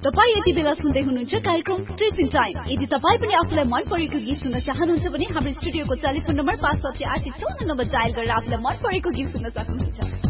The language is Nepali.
तपाई यति बेला सुन्दै हुनुहुन्छ कार्यक्रम ट्रेसिङ टाइम। यदि तपाई पनि आफुलाई मन परेको गीत सुन्न चाहनुहुन्छ भने हाम्रो स्टुडियोको टेलिफोन नम्बर 57854 नम्बर डायल गरेर आफुलाई मन परेको गीत सुन्न सक्नुहुन्छ।